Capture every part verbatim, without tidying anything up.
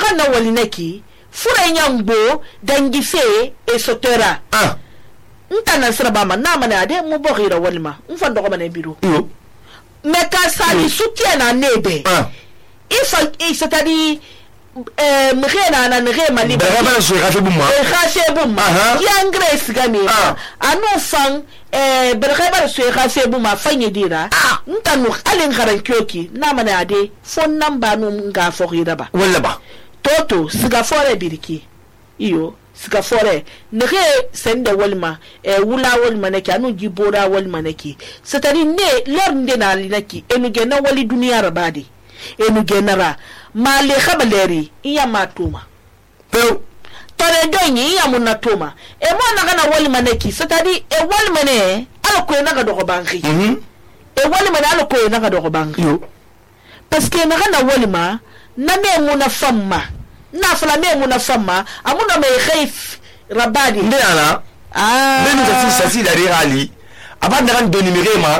naga na walineki fura nyambo dangife e sotera ah ntana sirabama na mana ade mu bogira walima mfando ko mane biro yo meka sali soutien na nebe ah ifa c'est-à-dire euh mrena na nrema liba ba so rafe buma rafe buma ya ngres gami anu fan eh bereba so rafe buma fanye dira ntanu alen garan kyoki na mana ade fon namba nu nga fogira ba wala ba toto siga fore biriki iyo siga fore nre sende walma e wula walma naki anu jibora walma naki c'est-à-dire ne lor ndena linaki enu gena wali dunia rabadi enu genara male khabaleri iya matuma pero tore donyi iya munatuma e mo na kana walma naki c'est-à-dire e walma ne alko na ga dogo bangi mhm e walma ne alko na ga dogo bangi yo parce que na kana walma na me muna famma na fala me muna famma amuna me khaif rabadi ndana ah même ça ça si dari ali abanda kan doni mirema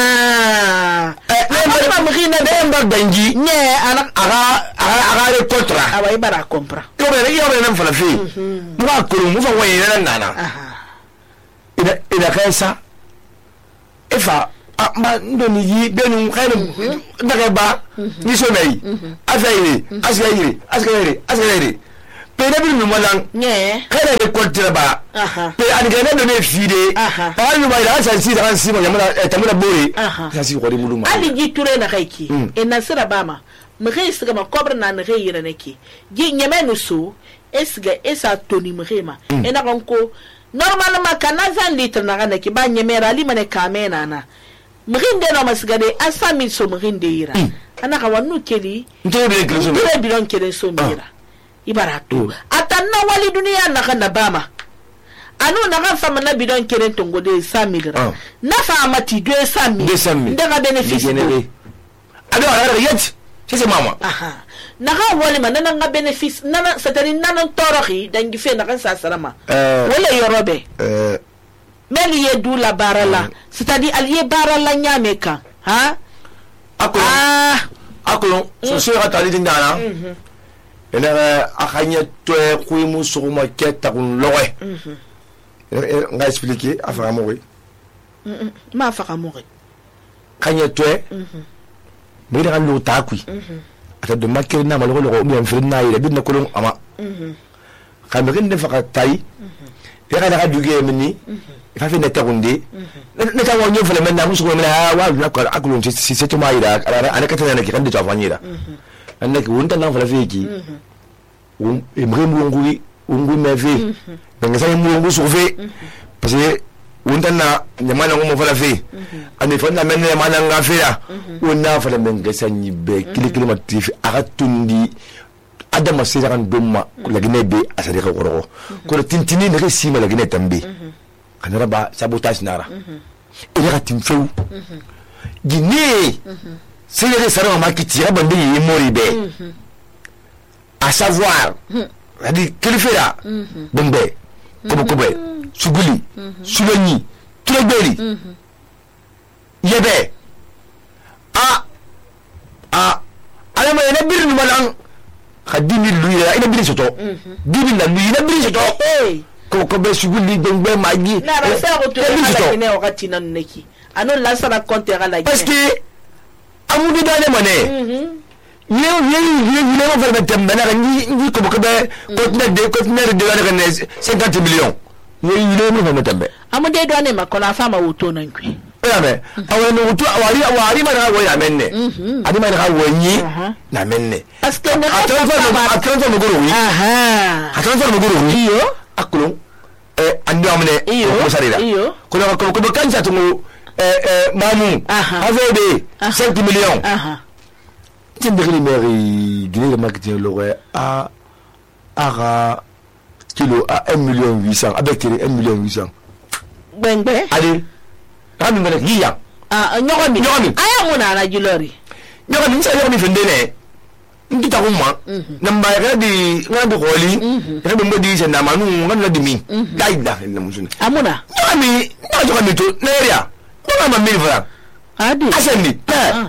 aha eh ma mrina demba dangi ne ana aga aga aga le contra awa ibara compra yo be yo be nan fala fi mu ba ko mu fa waye nan nana aha ina ina kaisa efa ma ndoni yi benu khairu daga ba ni so nayi afaire asgaire asgaire asgaire pe na bi mu malan ne khairu le contra ba aha pe an ga na ne fide ba ni ba da san si da si mo yamuna tamuna bore sa si ko de muluma ali ji ture na kaiki e na sira bama mre siga ma kobra na ne yira naki ji nyemenu so esga esa toni mrema e na konko normalement kana zan litre na kana ki ba nyemera ali mane kamena na mrinde no masgade asami so mrinde yira ana ka wanu keli ndebe kreso ndebe bilon kele so mira ibaratu atanna wali dunia na kana bama anu na kan fama na bidon kele tongo de cent mille na fa amati deux cent mille ndega bénéfice ado ala yet c'est mama aha na ga wali manana nga bénéfice nana c'est-à-dire nana toroxi dangi fe na kan sa salama wala yorobe euh meli yedu la barala c'est-à-dire allié barala nyame kan ha akolo akolo so sera tali dindana ena akanya to kuimu suma ketta kun lowe nga expliquer afara mo oui ma afara mo oui kanya to mais da lo ta kui ata de makere na malo lo mi am fina ila bidna kolon ama kamirin de faka tai ya da duge mini fa fi na tagunde na ta wonyo fele men na musu ko men ha wa na ko akulun ci ci ci mai da ana ka tana ki kan da jafani da annaki wonta na fala fiki um emremu ngui ngui meve benga sai mu ngu sauver parce que wonta na nyamana ngo fala fe ani fa na men na mana nga fe ya wonna fala benga sanyi be kili kili matif aratundi adama sejaran domma lagine be asari ka goro ko tintini ne si ma lagine tambe kanara ba sabotage nara ila ka timfeu gine c'est le salon ma qui tire bande yi mori be à savoir a dit qu'il fait là bombe comme comme suguli suloni trobeli yebe a a ala ma ina birni malan khadimi luya ina birni soto dimi la luya ina birni soto ko ko be suguli bombe magi na ba sa ko to ala ne wakati nan neki anon la sara compte ala parce que amudi dane mane ye ye ye ne mo faire tembe na ni ni ko ko be conteneur de conteneur de la cinquante millions ye ye ne mo tembe amudi dane ma ko na fama wuto nan kwi ya me awen wuto awari awari ma na wo ya menne adi ma na wo nyi na menne parce que ne ka transfer mo goro wi aha ka transfer mo goro wi yo akulo eh andi amne ko sarira ko ko ko kan sa to eh eh mamu avait cinq millions aha timbiri mairie Guinée marketing l'aurait à à kilo à un million huit cents avec un million huit cents benbe allez rami ngana giya ah nyogomi nyogomi aya mona na jilori nyogomi sa nyogomi fendene ndita kuma namba ya di ngana di holi ya be mbodi se na manu ngana di mi daida na musuna amuna nyogomi nyogomi to neria nyogomi mil francs adi asemi na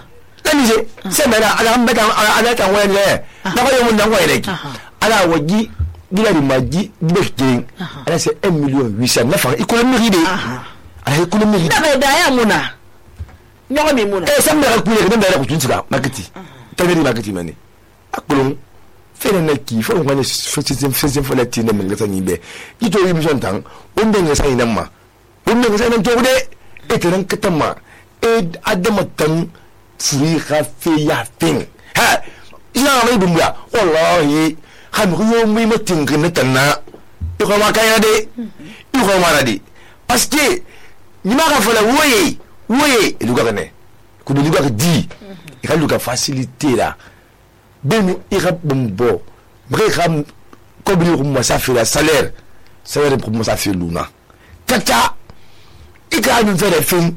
tanise semena ala mbeta ala ta wele na ko mun nan wele ki ala waji dila di maji dibekting ala c'est un million huit cent neuf économie de ala économie na ba da ya muna nyoko mi muna e sambe ka kule ngenda ko tuntsika makiti tabiri makiti mani akulung fere na ki fo ngane fo fo fo la tine men ngata nyimbe ito yi mission tang umbe ngasa ina ma umbe ngasa ina to de e tenan katama e adama tan furi ka fe ya fin ha ina mai bumya wallahi xam ko yo muy ma ting na tanna e ko ma kayna de e ko ma de parce que ni ma ka fola woyé woyé lu ga ne ko lu ga di e ka lu ga faciliter là ben ira bombo breka ko bi ko mo sa fi la salaire salaire pour mo sa fi luna tata ika ñu fere fin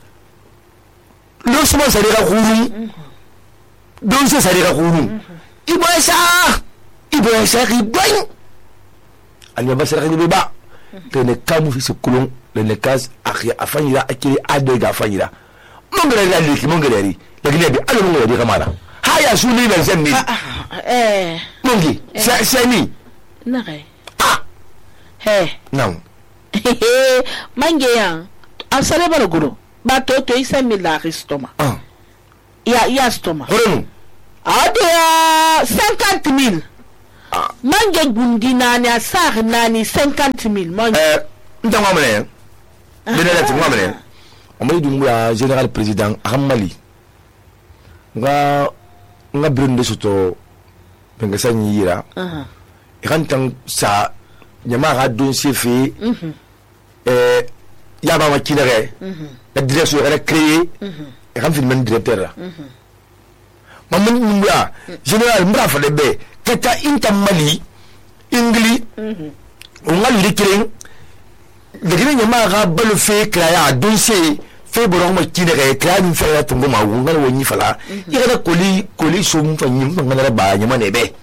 lo suma salira khuru don se salira khuru ibo sa ibo sa ri boy ani ba salira ni ba que ne kamu fi se kulon le ne kas akhi afanyira akiri adega afanyira mongere la liki mongere ri la gile bi alo mongere di kamara haya suni ben semni eh mongi c'est c'est ni nare ah he non mange yang asale balo guru ba to to isa mila ristoma ah ya ya stoma horonu adia cinquante mille mange gundi nani asar nani cinquante mille mange eh ndanga mele benela tu ngamele on m'a dit du général président Ramali nga nga brinde soto benga sanyi yira aha kan tang sa nyama ga don sefi eh ya ba makinere la direction elle a créé et kan film directeur là mamun mbia général mbra fa de be kata inta mali ingli on a lu killing de gine nyama ga balu fe créa don se fe boron makinere créa ni fe ya tumbo ma wonga woni fala ira da koli koli so mu fa nyim ngana ba nyama ne be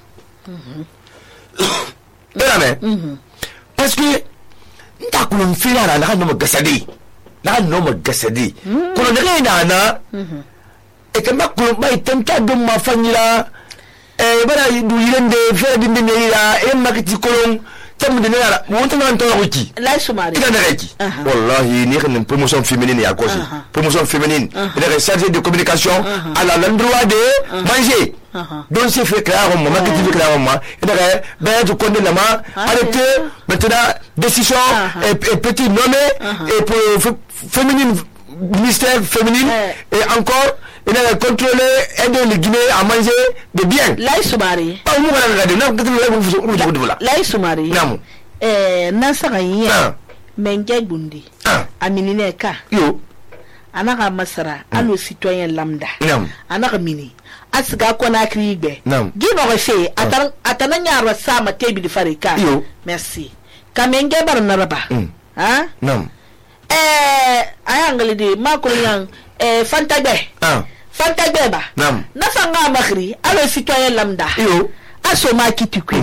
parce que nta kuno fila na na no gasadi na no mo gasadi kuno de na na e kama kuno mai tanta dum ma fanyira e bara du yirende fe dinde ne ira e makiti kolon tam de na mo tan nan to ruki la sumari ina da reki wallahi ni kan promotion féminine ya cause promotion féminine il est chargé de communication à l'endroit de manger donc c'est fait clair on m'a dit clair moi et derrière ben tu connais la main arrêtez maintenant décision et petit nommé et pour féminine ministère féminine et encore il a contrôlé aider les Guinéens à manger de bien la sumari pas moi la regarder non que tu la la sumari non eh nasara yin menge gundi aminine ka yo anaka masara allo citoyen lambda non anaka mini asiga ko na kribe non gino refe atan atananya rasa ma tebi di farika yo merci kamenge bar naraba ha non eh ayangle di makolo yang eh fantabe ah fantabe ba non na fanga makhri allo citoyen lambda yo aso ma kitikwe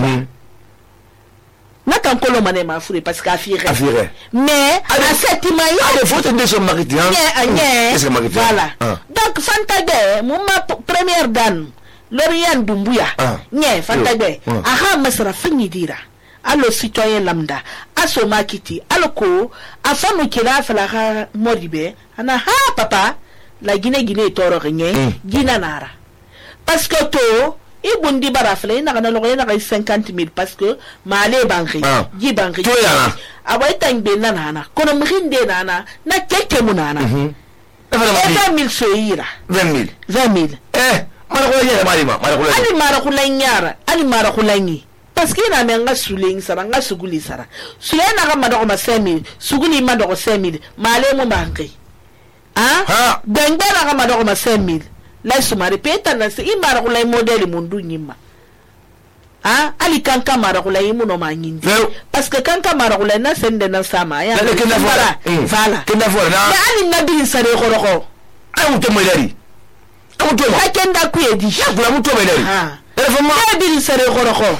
na kan kolo mané ma fure parce que afire afire mais à cette maille ah faut te dire marketing hein voilà donc fantabe mon première dame Lauriane Doumbouya nye fantabe aha masra fini dira allo citoyen lambda aso makiti alko afanu kila fala modibe ana ha papa la Guinée Guinée toro nye gina nara parce que to ibundi barafle na kana lokoye na cinquante mille parce que male banki ji banki awai tangbe na nana kono mrinde nana na keke munana vingt mille soira vingt mille vingt mille eh mara ko yele mari ma mara ko ali mara ko lanyara ali mara ko lanyi parce que na menga suling sara nga suguli sara sulena ga madoko ma cinq mille suguli madoko cinq mille male mo banki ah dengbe na ga madoko ma cinq mille la sumari peta na se imara kula modeli mundu nyima ah ali kanka mara kula imuno manyindi parce que kanka mara kula na sende na sama ya la kena fora voilà kena fora na ali nabi sare koroko ay muto medari muto ma kenda ku edi ya kula muto medari ah telefon nabi sare koroko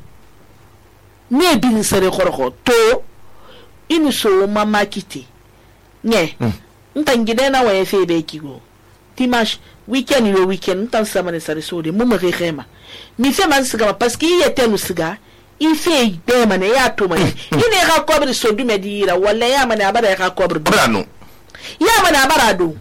ne bi sare koroko to inu so mama kiti nye ntangide na wa efe be kigo Dimanche, weekend le weekend tan sama ne sare so de mum rema mi fe man siga parce que il était nous siga il fait de mane ya to mane il ne ra kobre so du medira wala ya mane abara ra kobre bra no ya mane abara do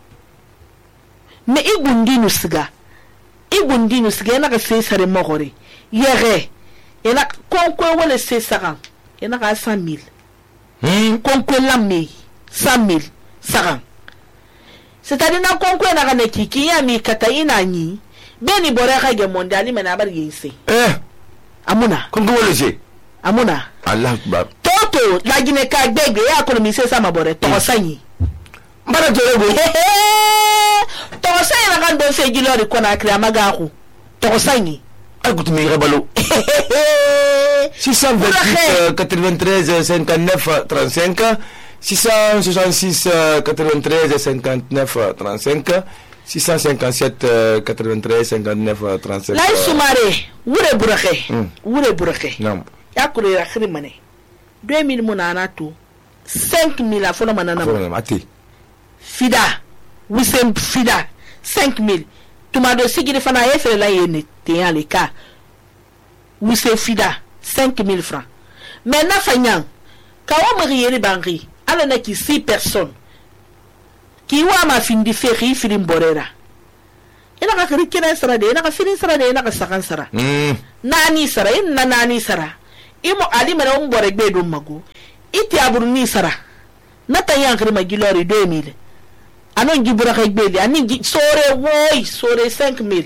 me igundi nous siga igundi nous siga na ka se sare mogore yere ena konko wala se saran ena ka cent mille hmm konko la me cent mille saran c'est-à-dire na konko na kana kiki ya mi kata ina nyi beni bore ka ge mondiali mena bar yinse eh amuna konko wala je amuna Allah akbar toto la gine ka gbegbe ya ko mi se sama bore to sanyi mbara jore go to sanyi na kan do se gilori ko na kria magaku to sanyi écoute mi rebalo six cent vingt-huit quatre-vingt-treize cinquante-neuf trente-cinq six cent soixante-six quatre-vingt-treize cinquante-neuf trente-cinq six cent cinquante-sept quatre-vingt-treize cinquante-neuf trente-cinq lay sumare wure buraxe wure buraxe nam yakure ya khrimane deux mille munana to cinq mille afolo manana nam ati fida wisem fida cinq mille tuma do sigiri fana yefere la yene te ya le ka wisem fida cinq mille francs mais na fanyang kawa mariere bangi ala na ki six personnes ki wa ma fin di feri filim borera ina ka kiri kina sara de ina ka firin sara de ina ka sakan sara mm nani sara ina nani sara imo ali mera on bore gbe do mago iti aburu ni sara nata yankri magilori deux mille anon gibura ka gbe ani sore woy sore cinq mille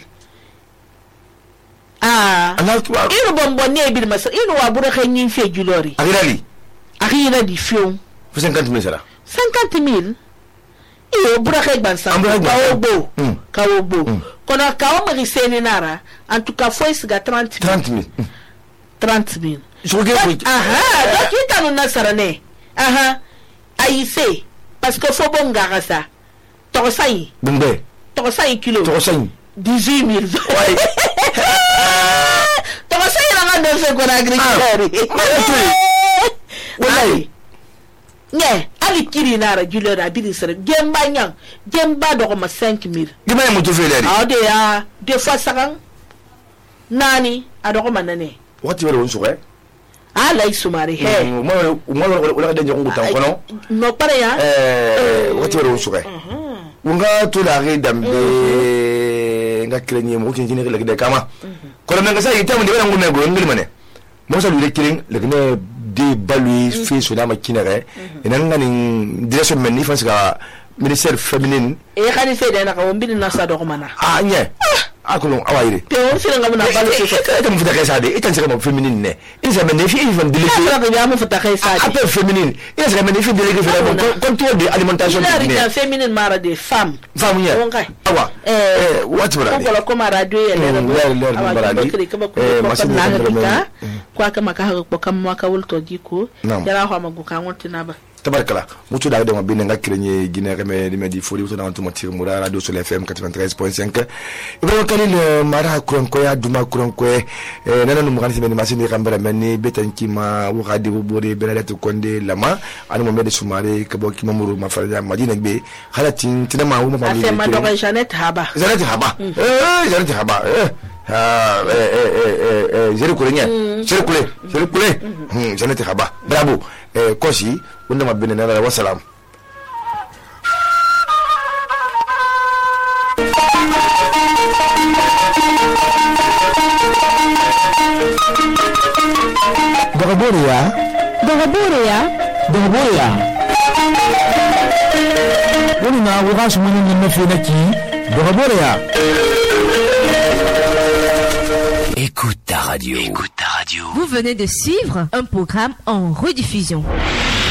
ah Allah akbar ino bombo ne bil masa ino wa bura ka nyin fe gilori agirali akira di fion cinquante mille sara cinquante mille iyo bura ka gbansa Ambura ka ka gbansa. obo Mm. ka obo kono ka o mari seni nara en tout cas foi siga trente mille trente mille trente mille je regarde aha donc ita no nasara ne aha ayise parce que faut bon garasa to sai bumbe to sai kilo to sañ dix-huit mille ouais to sai la ngado se ko agriculture wallahi ne ali kiri nara julera bili sere gemba nyang gemba do ma cinq mille gima ya mutu fe leri ah de ya de fois sakan nani adoko manane wati wala on soxe ala isumari he mo mo mo wala de ngongu tan kono no pare ya eh wati wala on soxe unga to la re dambe nga krenye mo tin jine le de kama kono nga sa yita mo de wala ngune go ngil mane mo sa lu le kiring le ne de balui fi so na makinere ina nga ni direction men ni fa ska ministère féminine e khani fe de na ka wombili na sa do ko mana ah nye akulong awayire te on sire ngam na balu se se ita mu fita sade ita sire mo féminine ne ina sa men fi even délégué ala ko ya mu fata kai sa appel féminine ina sa men fi délégué fédéral contrôle de alimentation la féminine rita féminine mara de femme femme nye on kai awa eh wati wala ko ko ma radio ya le leer leer awa baradi ko ko ko eh ko machine na de rita kwa kama ka ko kam ma ka wulto diko Naam. yara ho ma go ka ngoti na ba tabarkala mutu da ma bin nga kirenye gine reme di medi fodi to na to motir mura radio sur F M quatre-vingt-treize point cinq ibrahim kalil mara kuran ko ya duma kuran ko eh nana no mugani semeni masini kambara menni betanki ma wadi bu bore belalatu konde lama anu mo mede sumare ke boki mamuru ma farja madina be halatin tinama wu ma ase ma do ko Janet Haba Janet Haba eh Janet Haba eh ah eh eh eh eh jere kulenya jere kule jere kule hmm Janet Haba bravo eh kosi wanda mabine na wa salam Dogoboria Dogoboria Dogoboria wani na wuga su mun yin nafi naki Dogoboria. Écoute ta radio. Écoute ta radio. Vous venez de suivre un programme en rediffusion.